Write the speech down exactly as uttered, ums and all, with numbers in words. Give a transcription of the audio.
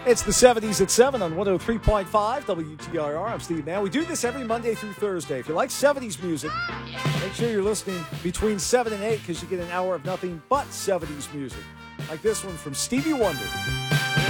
It's the seventies at seven on one oh three point five W T R R. I'm Steve Mann. We do this every Monday through Thursday. If you like seventies music, make sure you're listening between seven and eight because you get an hour of nothing but seventies music. Like this one from Stevie Wonder.